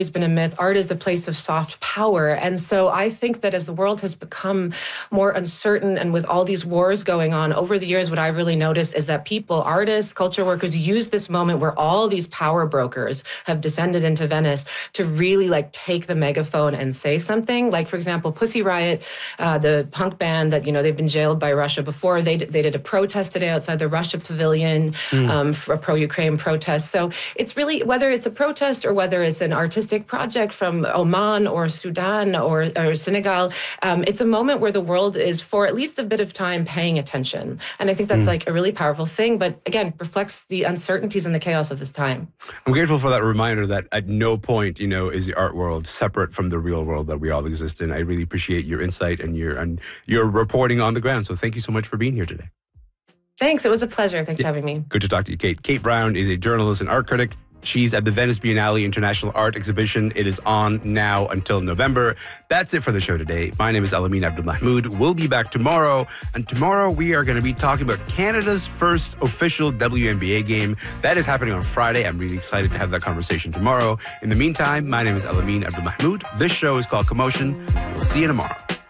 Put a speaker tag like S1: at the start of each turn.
S1: been a myth. Art is a place of soft power. And so I think that as the world has become more uncertain and with all these wars going on over the years, what I've really noticed is that people, artists, culture workers, use this moment where all these power brokers have descended into Venice to really like take the megaphone and say something. Like, for example, Pussy Riot, the punk band that, they've been jailed by Russia before, they did a protest today outside the Russia Pavilion for a pro-Ukraine protest. So it's really, whether it's a protest or whether it's an artistic project from Oman or Sudan or Senegal, it's a moment where the world is, for at least a bit of time, paying attention. And I think that's like a really powerful thing, but again, reflects the uncertainties and the chaos of this time.
S2: I'm grateful for that reminder that at no point, is the art world separate from the real world that we all exist in. I really appreciate your insight and your reporting on the ground. So thank you so much for being here today.
S1: Thanks. It was a pleasure. Thanks for having me.
S2: Good to talk to you, Kate. Kate Brown is a journalist and art critic. She's at the Venice Biennale International Art Exhibition. It is on now until November. That's it for the show today. My name is Alameen Abdulmahmood. We'll be back tomorrow. And tomorrow we are going to be talking about Canada's first official WNBA game. That is happening on Friday. I'm really excited to have that conversation tomorrow. In the meantime, my name is Alameen Abdulmahmood. This show is called Commotion. We'll see you tomorrow.